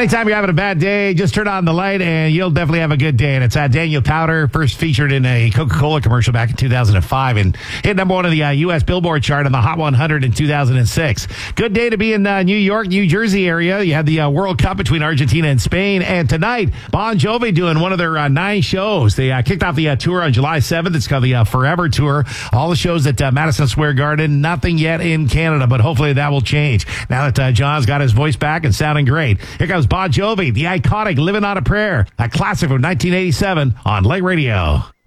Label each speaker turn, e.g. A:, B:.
A: Anytime you're having a bad day, just turn on the light and you'll definitely have a good day. And it's Daniel Powder, first featured in a Coca-Cola commercial back in 2005 and hit number one on the U.S. Billboard chart on the Hot 100 in 2006. Good day to be in New York, New Jersey area. You have the World Cup between Argentina and Spain. And tonight, Bon Jovi doing one of their 9 shows. They kicked off the tour on July 7th. It's called the Forever Tour. All the shows at Madison Square Garden. Nothing yet in Canada, but hopefully that will change now that John's got his voice back and sounding great. Here comes Bon Jovi, the iconic Living on a Prayer, a classic from 1987 on Light Radio.